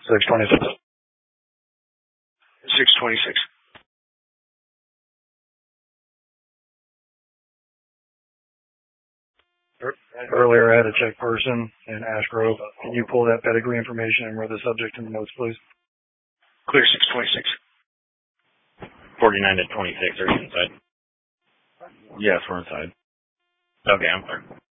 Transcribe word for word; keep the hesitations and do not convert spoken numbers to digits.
six twenty-six. six twenty-six. Earlier, I had a check person in Ash Grove. Can you pull that pedigree information and read the subject in the notes, please? Clear six twenty-six. forty-nine to twenty-six, are you inside? Yes, we're inside. Okay, I'm sorry.